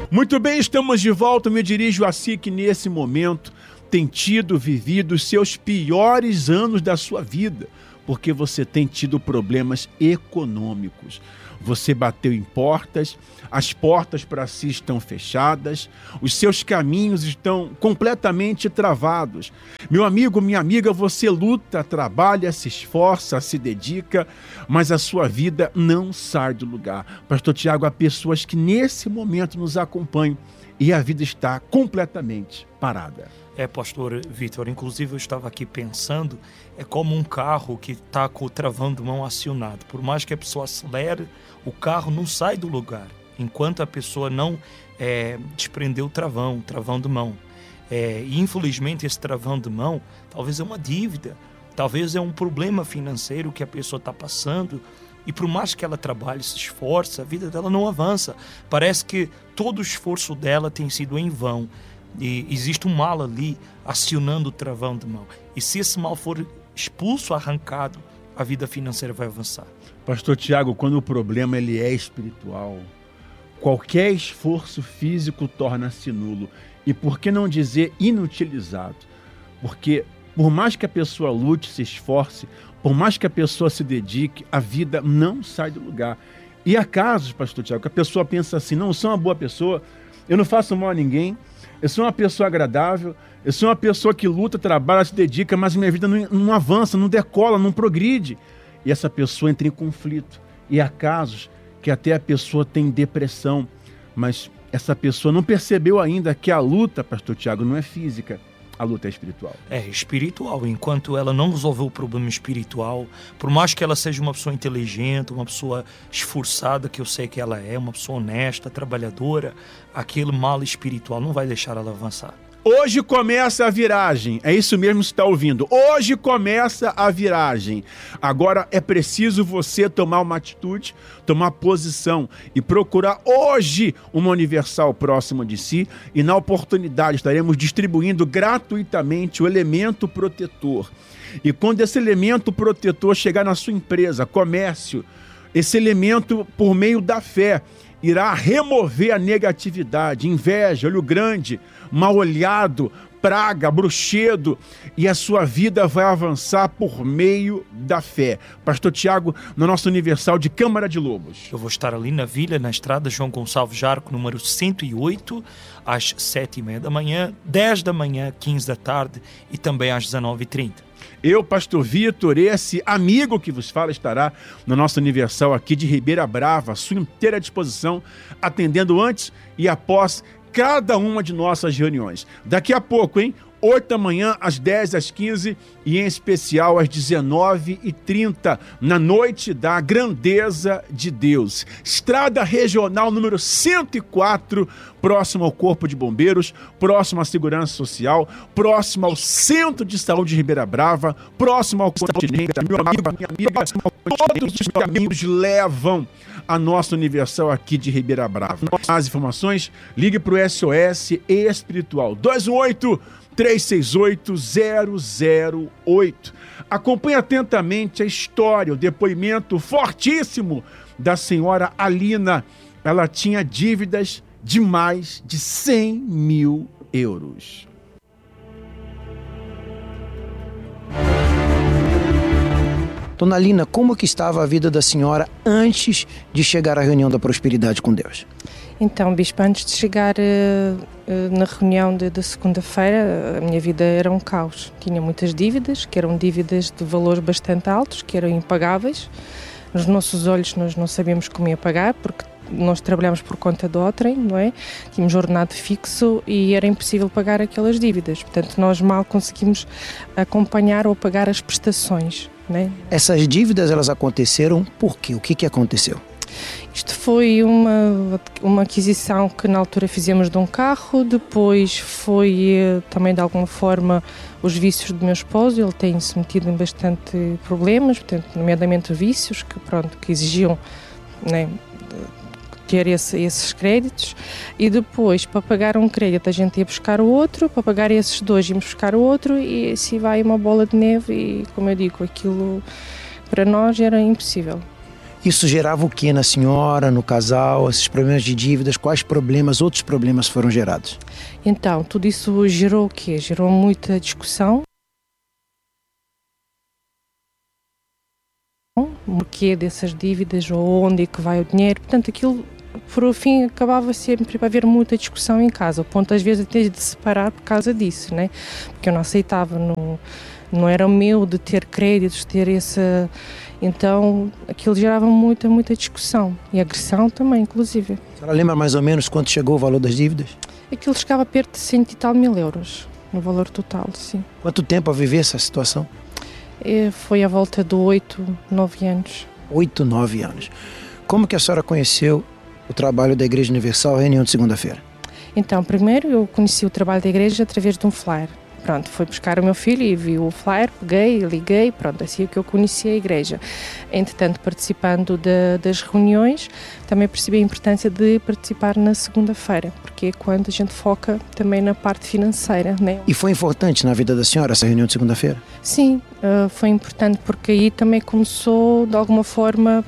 Muito bem, estamos de volta. Me dirijo a si que nesse momento tem vivido os seus piores anos da sua vida, porque você tem tido problemas econômicos. Você bateu em portas, as portas para si estão fechadas, os seus caminhos estão completamente travados. Meu amigo, minha amiga, você luta, trabalha, se esforça, se dedica, mas a sua vida não sai do lugar. Pastor Tiago, há pessoas que nesse momento nos acompanham e a vida está completamente parada. Pastor Vitor, inclusive eu estava aqui pensando, é como um carro que está com o travão de mão acionado. Por mais que a pessoa acelere, o carro não sai do lugar, enquanto a pessoa não desprendeu o travão de mão. E infelizmente esse travão de mão talvez é uma dívida, talvez é um problema financeiro que a pessoa está passando, e por mais que ela trabalhe, se esforce, a vida dela não avança. Parece que todo o esforço dela tem sido em vão. E existe um mal ali acionando o travão de mão. E se esse mal for expulso, arrancado, a vida financeira vai avançar. Pastor Tiago, quando o problema ele é espiritual, qualquer esforço físico torna-se nulo. E por que não dizer inutilizado? Porque por mais que a pessoa lute, se esforce, por mais que a pessoa se dedique, a vida não sai do lugar. E há casos, Pastor Tiago, que a pessoa pensa assim: não, eu sou uma boa pessoa, eu não faço mal a ninguém, eu sou uma pessoa agradável, eu sou uma pessoa que luta, trabalha, se dedica, mas minha vida não avança, não decola, não progride. E essa pessoa entra em conflito. E há casos que até a pessoa tem depressão, mas essa pessoa não percebeu ainda que a luta, Pastor Tiago, não é física, a luta é espiritual. É espiritual. Enquanto ela não resolveu o problema espiritual, por mais que ela seja uma pessoa inteligente, uma pessoa esforçada, que eu sei que ela é, uma pessoa honesta, trabalhadora, aquele mal espiritual não vai deixar ela avançar. Hoje começa a viragem, é isso mesmo que você está ouvindo. Hoje começa a viragem. Agora é preciso você tomar uma atitude, tomar posição e procurar hoje uma Universal próxima de si, e na oportunidade estaremos distribuindo gratuitamente o elemento protetor. E quando esse elemento protetor chegar na sua empresa, comércio, esse elemento, por meio da fé, irá remover a negatividade, inveja, olho grande, mal olhado, praga, bruxedo, e a sua vida vai avançar por meio da fé. Pastor Tiago, na nossa Universal de Câmara de Lobos. Eu vou estar ali na Vila, na estrada João Gonçalves Jarco, número 108, às 7h30 da manhã, 10 da manhã, 15 da tarde e também às 19h30. Eu, Pastor Vitor, esse amigo que vos fala, estará na nossa Universal aqui de Ribeira Brava, à sua inteira disposição, atendendo antes e após cada uma de nossas reuniões. Daqui a pouco, 8 da manhã, às 10, às 15 e em especial às 19h30, na noite da grandeza de Deus. Estrada Regional número 104, próximo ao Corpo de Bombeiros, próximo à Segurança Social, próximo ao Centro de Saúde de Ribeira Brava, próximo ao continente. Meu amigo, minha amiga, todos os caminhos levam a nossa Universal aqui de Ribeira Brava. Mais informações, ligue para o SOS Espiritual 218-368-008. Acompanhe atentamente a história, o depoimento fortíssimo da senhora Alina. Ela tinha dívidas de mais de 100 mil euros. Dona Alina, como que estava a vida da senhora antes de chegar à reunião da prosperidade com Deus? Então, Bispo, antes de chegar na reunião de segunda-feira, a minha vida era um caos. Tinha muitas dívidas, que eram dívidas de valores bastante altos, que eram impagáveis. Nos nossos olhos nós não sabíamos como ia pagar, porque nós trabalhámos por conta de outrem, não é? Tínhamos ordenado fixo e era impossível pagar aquelas dívidas. Portanto, nós mal conseguimos acompanhar ou pagar as prestações, não é? Essas dívidas, elas aconteceram por quê? O que aconteceu? Isto foi uma aquisição que na altura fizemos de um carro, depois foi também de alguma forma os vícios do meu esposo. Ele tem-se metido em bastante problemas, portanto, nomeadamente vícios que exigiam, né, ter esses créditos, e depois para pagar um crédito a gente ia buscar o outro, para pagar esses dois íamos buscar o outro, e assim vai uma bola de neve, e como eu digo, aquilo para nós era impossível. Isso gerava o que na senhora, no casal, esses problemas de dívidas? Quais problemas, outros problemas foram gerados? Então, tudo isso gerou o quê? Gerou muita discussão. O porquê dessas dívidas, ou onde é que vai o dinheiro. Portanto, aquilo, por fim, acabava sempre a haver muita discussão em casa, ao ponto às vezes até de separar por causa disso, né? Porque eu não aceitava, não era o meu de ter créditos, ter essa... Então, aquilo gerava muita discussão e agressão também, inclusive. A senhora lembra mais ou menos quanto chegou o valor das dívidas? Aquilo chegava perto de 100 e tal mil euros, no valor total, sim. Quanto tempo a viver essa situação? Foi à volta de 8, 9 anos. 8, 9 anos. Como que a senhora conheceu o trabalho da Igreja Universal, reunião de segunda-feira? Então, primeiro eu conheci o trabalho da igreja através de um flyer. Pronto, fui buscar o meu filho e vi o flyer, peguei, liguei, pronto, assim é que eu conheci a igreja. Entretanto, participando das reuniões, também percebi a importância de participar na segunda-feira, porque é quando a gente foca também na parte financeira, né? E foi importante na vida da senhora essa reunião de segunda-feira? Sim, foi importante porque aí também começou, de alguma forma,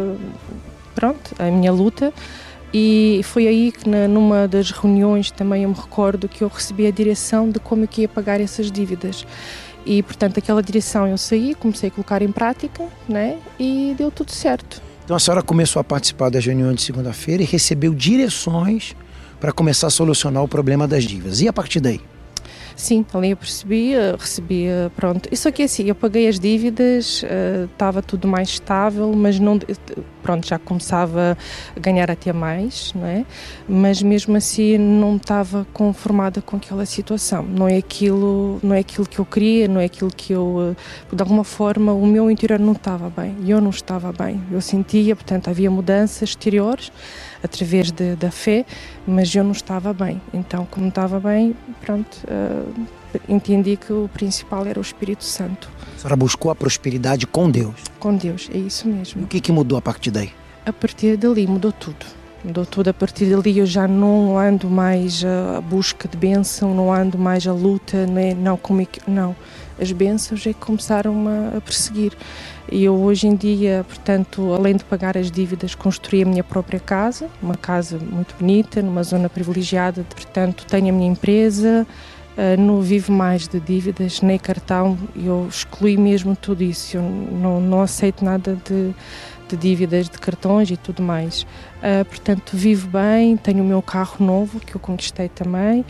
a minha luta. E foi aí que numa das reuniões também eu me recordo que eu recebi a direção de como eu ia pagar essas dívidas. E, portanto, aquela direção eu saí, comecei a colocar em prática, né? E deu tudo certo. Então a senhora começou a participar das reuniões de segunda-feira e recebeu direções para começar a solucionar o problema das dívidas. E a partir daí? Sim, ali eu recebi, pronto. Isso aqui assim, eu paguei as dívidas, estava tudo mais estável, mas não, pronto, já começava a ganhar até mais, não é? Mas mesmo assim não estava conformada com aquela situação. Não é aquilo que eu queria, não é aquilo que eu, de alguma forma, o meu interior não estava bem. Eu não estava bem. Eu sentia, portanto, havia mudanças exteriores através da fé, mas eu não estava bem. Então, como não estava bem, pronto, entendi que o principal era o Espírito Santo. A senhora buscou a prosperidade com Deus? Com Deus, é isso mesmo. E o que mudou a partir daí? A partir dali mudou tudo. Mudou tudo. A partir dali eu já não ando mais à busca de bênção, não ando mais à luta, não. As bênçãos é que começaram a perseguir. E eu hoje em dia, portanto, além de pagar as dívidas, construí a minha própria casa, uma casa muito bonita, numa zona privilegiada, portanto, tenho a minha empresa, não vivo mais de dívidas, nem cartão, eu excluí mesmo tudo isso, eu não aceito nada de dívidas, de cartões e tudo mais. Portanto, vivo bem, tenho o meu carro novo, que eu conquistei também,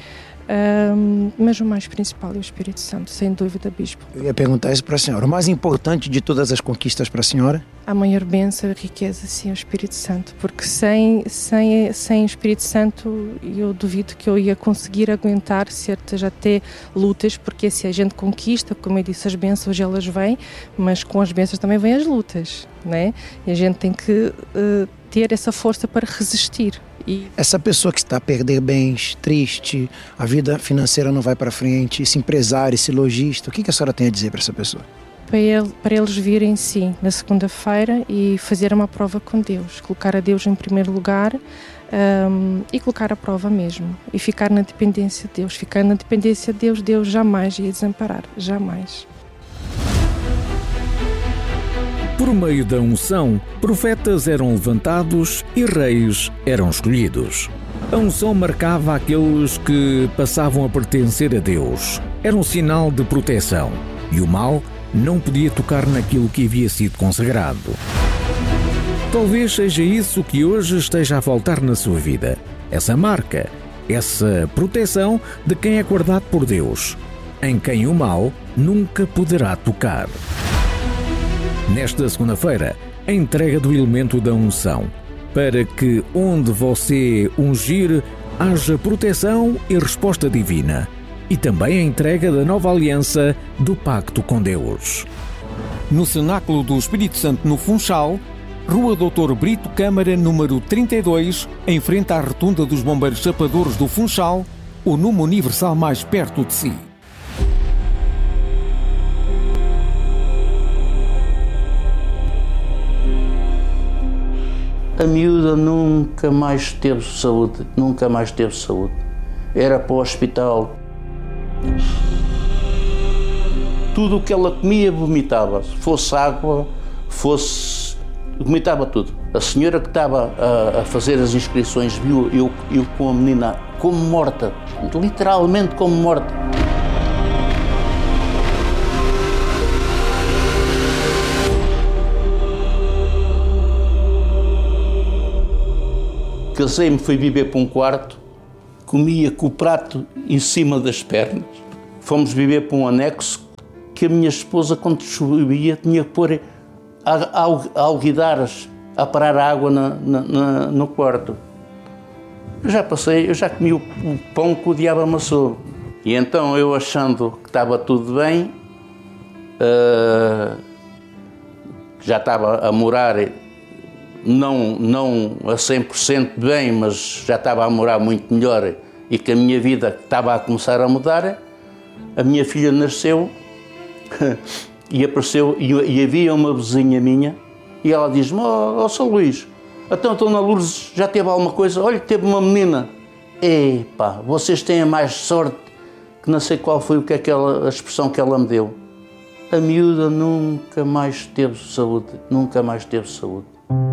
mas o mais principal é o Espírito Santo, sem dúvida, Bispo. Eu ia perguntar isso para a senhora. O mais importante de todas as conquistas para a senhora? A maior bênção e riqueza, sim, é o Espírito Santo, porque sem o Espírito Santo eu duvido que eu ia conseguir aguentar certas até lutas, porque se a gente conquista, como eu disse, as bênçãos elas vêm, mas com as bênçãos também vêm as lutas, né? E a gente tem que ter essa força para resistir. Essa pessoa que está a perder bens, triste, a vida financeira não vai para frente, esse empresário, esse lojista, o que a senhora tem a dizer para essa pessoa? Para eles virem, sim, na segunda-feira e fazer uma prova com Deus, colocar a Deus em primeiro lugar e colocar a prova mesmo e ficar na dependência de Deus. Ficar na dependência de Deus, Deus jamais ia desamparar, jamais. Por meio da unção, profetas eram levantados e reis eram escolhidos. A unção marcava aqueles que passavam a pertencer a Deus. Era um sinal de proteção e o mal não podia tocar naquilo que havia sido consagrado. Talvez seja isso que hoje esteja a faltar na sua vida. Essa marca, essa proteção de quem é guardado por Deus, em quem o mal nunca poderá tocar. Nesta segunda-feira, a entrega do elemento da unção, para que onde você ungir haja proteção e resposta divina, e também a entrega da nova aliança do pacto com Deus. No Cenáculo do Espírito Santo no Funchal, Rua Dr. Brito Câmara, número 32, em frente à Rotunda dos Bombeiros Chapadores do Funchal, o número universal mais perto de si. A miúda nunca mais teve saúde, Era para o hospital. Tudo o que ela comia vomitava, fosse água, fosse vomitava tudo. A senhora que estava a fazer as inscrições viu eu com a menina como morta, literalmente como morta. Casei-me, fui viver para um quarto, comia com o prato em cima das pernas. Fomos viver para um anexo que a minha esposa, quando chovia, tinha que pôr alguidares a parar a água no quarto. Eu já comi o pão que o diabo amassou. E então eu, achando que estava tudo bem, já estava a morar, não a 100% bem, mas já estava a morar muito melhor e que a minha vida estava a começar a mudar, a minha filha nasceu e apareceu, e havia uma vizinha minha, e ela diz-me: ó São Luís, então a Dona Lourdes já teve alguma coisa? Olha, teve uma menina. Epá, vocês têm mais sorte, que não sei qual foi a expressão que ela me deu. A miúda nunca mais teve saúde, nunca mais teve saúde.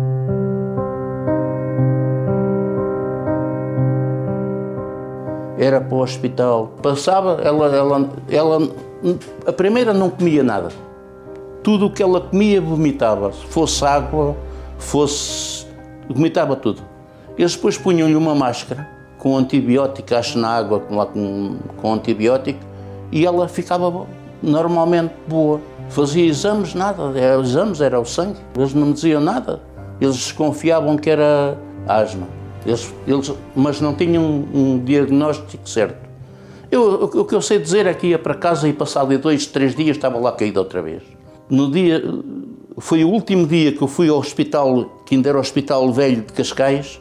Era para o hospital. Passava, ela a primeira não comia nada. Tudo o que ela comia vomitava. Se fosse água, vomitava tudo. Eles depois punham-lhe uma máscara com antibiótico, acho na água lá com antibiótico, e ela ficava normalmente boa. Fazia exames, nada. Era o sangue. Eles não me diziam nada. Eles desconfiavam que era asma. Mas não tinham um diagnóstico certo. O que eu sei dizer é que ia para casa e passado 2, 3 dias estava lá caído outra vez. Foi o último dia que eu fui ao hospital, que ainda era o Hospital Velho de Cascais.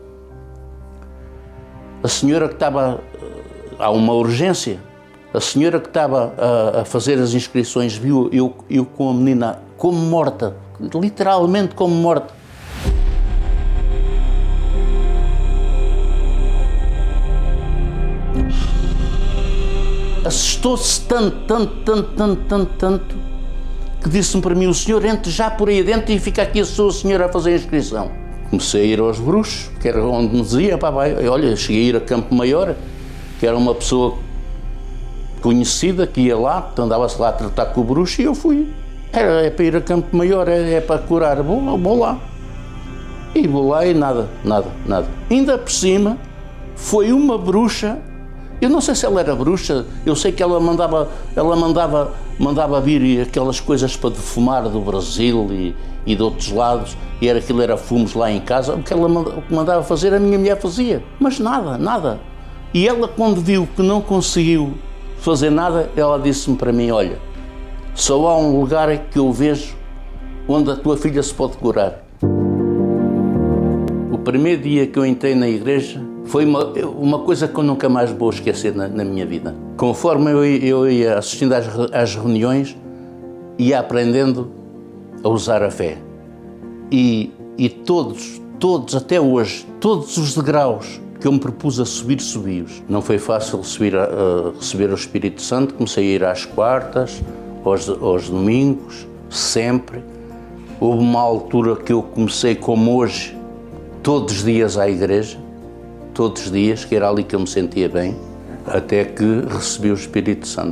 A senhora que estava... Há uma urgência. A senhora que estava a fazer as inscrições viu eu com a menina como morta. Literalmente como morta. Assustou-se tanto, que disse-me para mim: o senhor entre já por aí dentro e fica aqui a sua senhora a fazer a inscrição. Comecei a ir aos bruxos, que era onde me dizia: pá, vai. Olha, cheguei a ir a Campo Maior, que era uma pessoa conhecida que ia lá, andava-se lá a tratar com o bruxo, e eu fui. É para ir a Campo Maior, é para curar, vou lá. E vou lá e nada. Ainda por cima, foi uma bruxa. Eu não sei se ela era bruxa, eu sei que ela mandava vir aquelas coisas para defumar do Brasil e de outros lados, e aquilo era fumos lá em casa. O que ela mandava fazer, a minha mulher fazia, mas nada. E ela, quando viu que não conseguiu fazer nada, ela disse-me para mim: olha, só há um lugar que eu vejo onde a tua filha se pode curar. O primeiro dia que eu entrei na igreja, foi uma coisa que eu nunca mais vou esquecer na minha vida. Conforme eu ia assistindo às reuniões, ia aprendendo a usar a fé. E todos, até hoje, todos os degraus que eu me propus a subir, subi-os. Não foi fácil receber o Espírito Santo. Comecei a ir às quartas, aos domingos, sempre. Houve uma altura que eu comecei, como hoje, todos os dias à igreja. Todos os dias, que era ali que eu me sentia bem, até que recebi o Espírito Santo.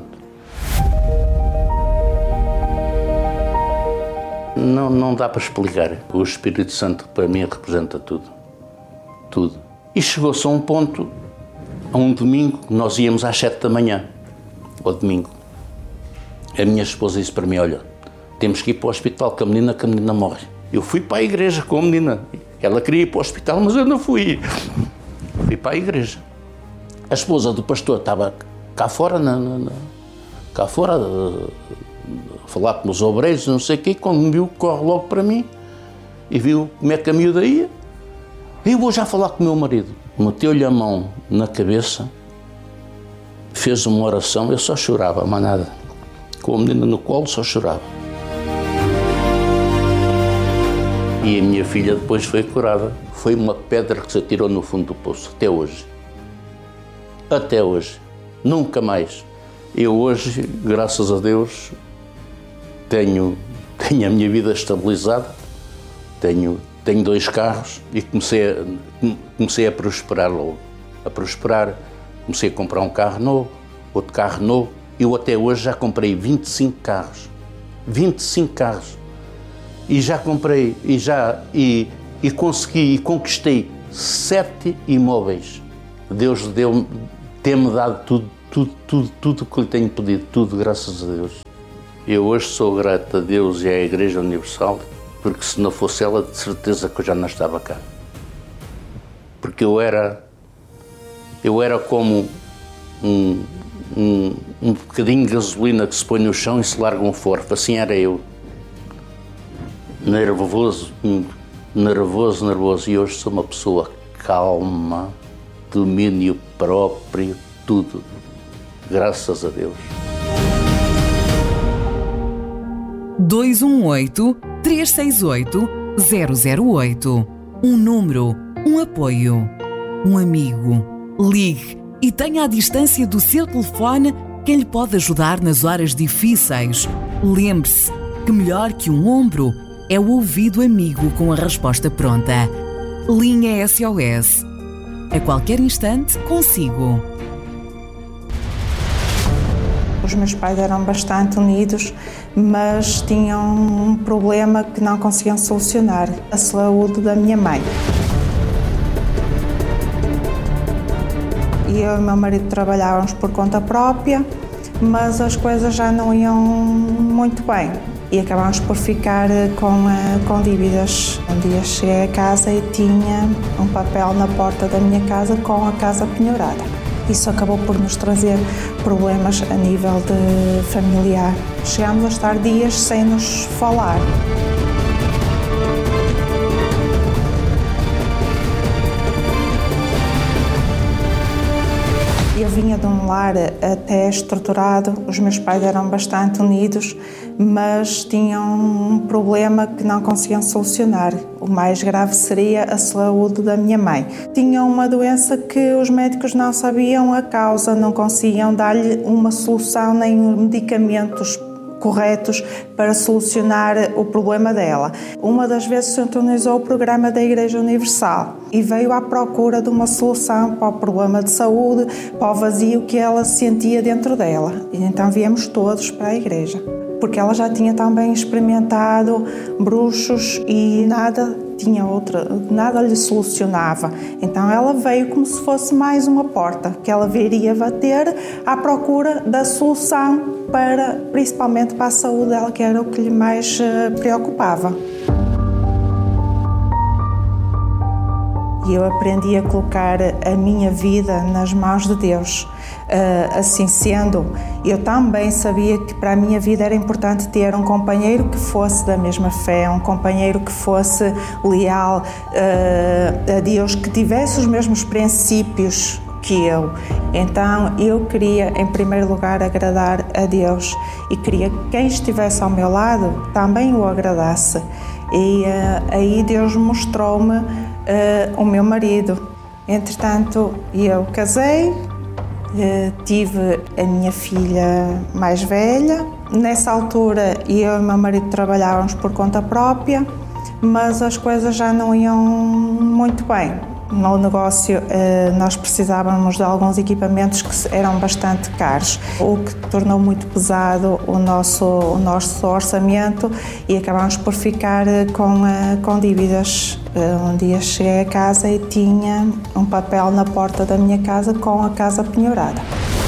Não dá para explicar. O Espírito Santo para mim representa tudo. E chegou-se a um ponto, a um domingo, nós íamos às 7 da manhã, ao domingo. A minha esposa disse para mim: olha, temos que ir para o hospital, que a menina morre. Eu fui para a igreja com a menina. Ela queria ir para o hospital, mas eu não fui. Fui para a igreja. A esposa do pastor estava cá fora, a falar com os obreiros, não sei o quê. Quando me viu, corre logo para mim e viu como é que a miúda ia. Eu vou já falar com o meu marido. Meteu-lhe a mão na cabeça, fez uma oração, eu só chorava, mas nada. Com a menina no colo, só chorava. E a minha filha depois foi curada. Foi uma pedra que se atirou no fundo do poço, até hoje. Até hoje. Nunca mais. Eu hoje, graças a Deus, tenho a minha vida estabilizada, tenho 2 carros e comecei a prosperar logo. A prosperar, comecei a comprar um carro novo, outro carro novo. Eu até hoje já comprei 25 carros. 25 carros. E já comprei, e consegui, e conquistei 7 imóveis. Deus tem-me dado tudo o que lhe tenho pedido, tudo, graças a Deus. Eu hoje sou grato a Deus e à Igreja Universal, porque se não fosse ela, de certeza que eu já não estava cá. Porque eu era como um bocadinho de gasolina que se põe no chão e se larga um forro. Assim era eu. Nervoso. E hoje sou uma pessoa calma, domínio próprio, tudo. Graças a Deus. 218-368-008. Um número, um apoio, um amigo. Ligue e tenha à distância do seu telefone quem lhe pode ajudar nas horas difíceis. Lembre-se que melhor que um ombro é o ouvido amigo com a resposta pronta. Linha SOS. A qualquer instante, consigo. Os meus pais eram bastante unidos, mas tinham um problema que não conseguiam solucionar: a saúde da minha mãe. E eu e o meu marido trabalhávamos por conta própria, mas as coisas já não iam muito bem e acabámos por ficar com dívidas. Um dia cheguei a casa e tinha um papel na porta da minha casa com a casa penhorada. Isso acabou por nos trazer problemas a nível de familiar. Chegámos a estar dias sem nos falar. Eu vinha de um lar até estruturado, os meus pais eram bastante unidos, mas tinham um problema que não conseguiam solucionar. O mais grave seria a saúde da minha mãe. Tinham uma doença que os médicos não sabiam a causa, não conseguiam dar-lhe uma solução nem medicamentos corretos para solucionar o problema dela. Uma das vezes se sintonizou o programa da Igreja Universal e veio à procura de uma solução para o problema de saúde, para o vazio que ela sentia dentro dela. E então viemos todos para a igreja, porque ela já tinha também experimentado bruxos e nada lhe solucionava. Então ela veio como se fosse mais uma porta que ela viria bater à procura da solução principalmente para a saúde dela, que era o que lhe mais preocupava. E eu aprendi a colocar a minha vida nas mãos de Deus. Assim sendo, eu também sabia que para a minha vida era importante ter um companheiro que fosse da mesma fé, um companheiro que fosse leal a Deus, que tivesse os mesmos princípios que eu. Então eu queria em primeiro lugar agradar a Deus e queria que quem estivesse ao meu lado também o agradasse. E aí Deus mostrou-me o meu marido. Entretanto eu casei, tive a minha filha mais velha. Nessa altura eu e o meu marido trabalhávamos por conta própria, mas as coisas já não iam muito bem. No negócio nós precisávamos de alguns equipamentos que eram bastante caros, o que tornou muito pesado o nosso orçamento e acabámos por ficar com dívidas. Um dia cheguei a casa e tinha um papel na porta da minha casa com a casa penhorada.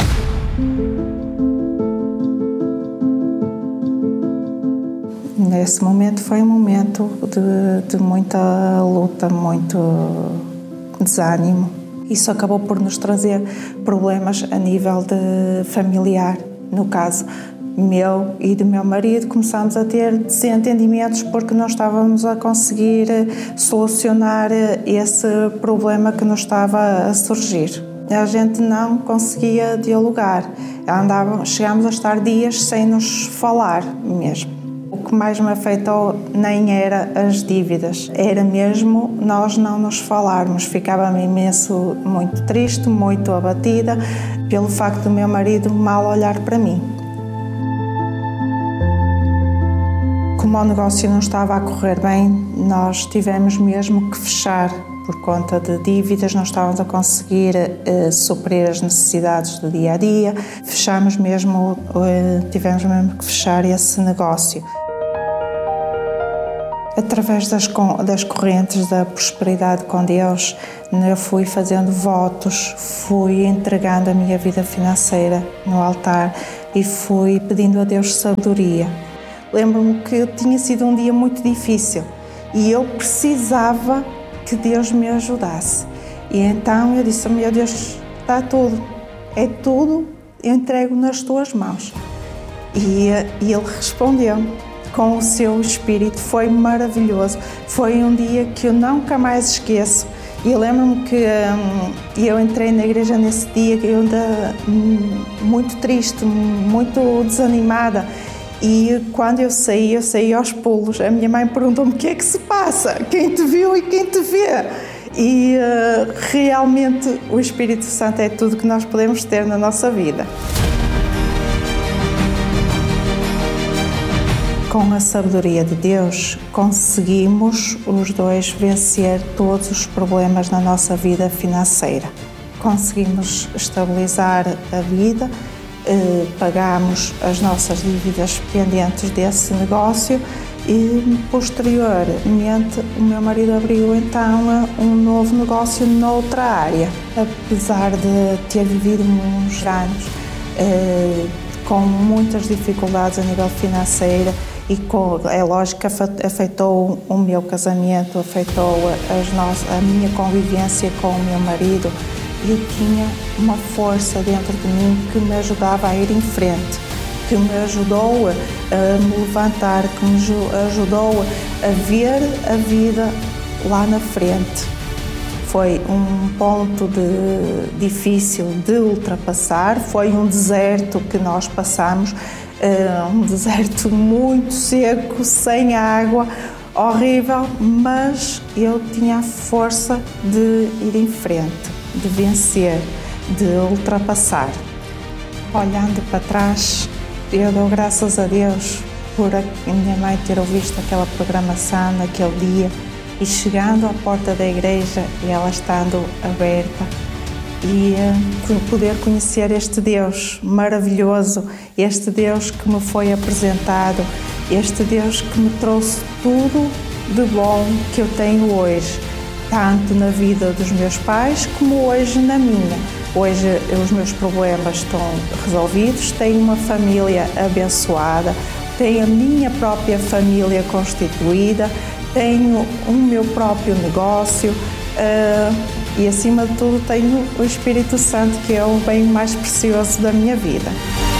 Nesse momento foi um momento de muita luta, muito desânimo. Isso acabou por nos trazer problemas a nível de familiar. No caso meu e do meu marido, começámos a ter desentendimentos porque não estávamos a conseguir solucionar esse problema que nos estava a surgir. A gente não conseguia dialogar. Chegámos a estar dias sem nos falar mesmo. O que mais me afetou nem era as dívidas, era mesmo nós não nos falarmos. Ficava-me imenso, muito triste, muito abatida pelo facto do meu marido mal olhar para mim. como o negócio não estava a correr bem, nós tivemos mesmo que fechar por conta de dívidas, não estávamos a conseguir suprir as necessidades do dia a dia. Tivemos mesmo que fechar esse negócio. Através das correntes da prosperidade com Deus, eu fui fazendo votos, fui entregando a minha vida financeira no altar e fui pedindo a Deus sabedoria. Lembro-me que tinha sido um dia muito difícil e eu precisava que Deus me ajudasse. E então eu disse: meu Deus, está tudo, é tudo, eu entrego nas tuas mãos. E Ele respondeu com o seu Espírito, foi maravilhoso. Foi um dia que eu nunca mais esqueço. E eu lembro-me que eu entrei na igreja nesse dia, eu ainda muito triste, muito desanimada. E quando eu saí aos pulos. A minha mãe perguntou-me: o que é que se passa? Quem te viu e quem te vê? E realmente o Espírito Santo é tudo que nós podemos ter na nossa vida. Com a sabedoria de Deus, conseguimos os dois vencer todos os problemas na nossa vida financeira. Conseguimos estabilizar a vida, pagamos as nossas dívidas pendentes desse negócio e, posteriormente, o meu marido abriu então um novo negócio noutra área. Apesar de ter vivido uns anos com muitas dificuldades a nível financeiro, e é lógico que afetou o meu casamento, afetou a minha convivência com o meu marido. Eu tinha uma força dentro de mim que me ajudava a ir em frente, que me ajudou a me levantar, que me ajudou a ver a vida lá na frente. Foi um ponto difícil de ultrapassar, foi um deserto que nós passamos, um deserto muito seco, sem água, horrível, mas eu tinha a força de ir em frente, de vencer, de ultrapassar. Olhando para trás, eu dou graças a Deus por a minha mãe ter ouvido aquela programação naquele dia e chegando à porta da igreja e ela estando aberta e poder conhecer este Deus maravilhoso, este Deus que me foi apresentado, este Deus que me trouxe tudo de bom que eu tenho hoje, tanto na vida dos meus pais como hoje na minha. Hoje os meus problemas estão resolvidos, tenho uma família abençoada, tenho a minha própria família constituída, tenho o meu próprio negócio e, acima de tudo, tenho o Espírito Santo, que é o bem mais precioso da minha vida.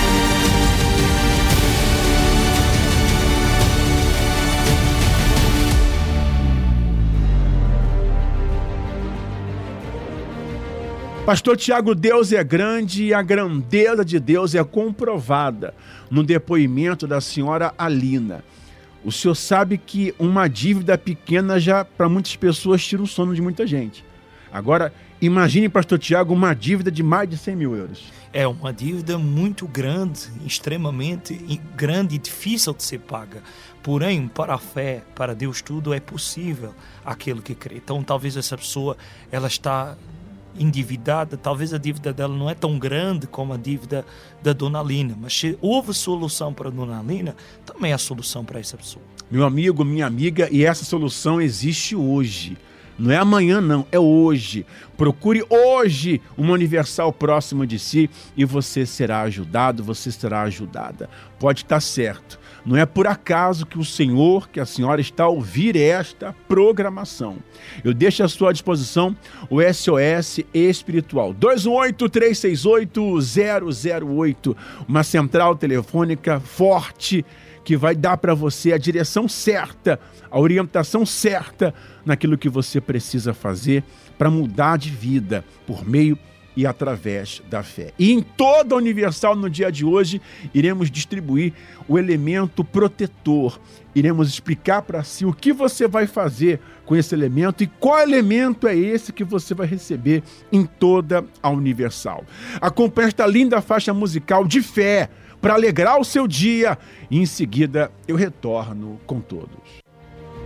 Pastor Tiago, Deus é grande e a grandeza de Deus é comprovada no depoimento da senhora Alina. O senhor sabe que uma dívida pequena já, para muitas pessoas, tira o sono de muita gente. Agora, imagine, pastor Tiago, uma dívida de mais de 100 mil euros. É uma dívida muito grande, extremamente grande e difícil de ser paga. Porém, para a fé, para Deus, tudo é possível, aquele que crê. Então, talvez essa pessoa, ela está endividada, talvez a dívida dela não é tão grande como a dívida da Dona Alina, mas se houve solução para a Dona Alina, também há solução para essa pessoa. Meu amigo, minha amiga, e essa solução existe hoje. Não é amanhã, não, é hoje. Procure hoje uma Universal próxima de si e você será ajudado, você será ajudada. Pode estar certo. Não é por acaso que o senhor, que a senhora está a ouvir esta programação. Eu deixo à sua disposição o SOS Espiritual. 218-368-008. Uma central telefônica forte que vai dar para você a direção certa, a orientação certa naquilo que você precisa fazer para mudar de vida por meio e através da fé. E em toda a Universal, no dia de hoje, iremos distribuir o elemento protetor. Iremos explicar para si o que você vai fazer com esse elemento e qual elemento é esse que você vai receber em toda a Universal. Acompanhe esta linda faixa musical de fé, para alegrar o seu dia e em seguida eu retorno com todos.